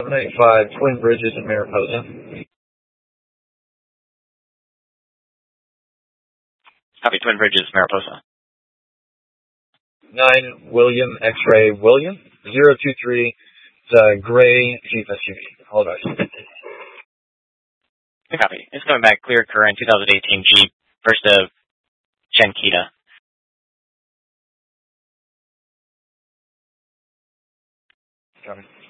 785 Twin Bridges in Mariposa. Copy, Twin Bridges, Mariposa. 9 William X-Ray William 023. It's a gray Jeep SUV. Hold on. Copy. It's coming back clear current 2018 Jeep, first of Chiquita. Copy.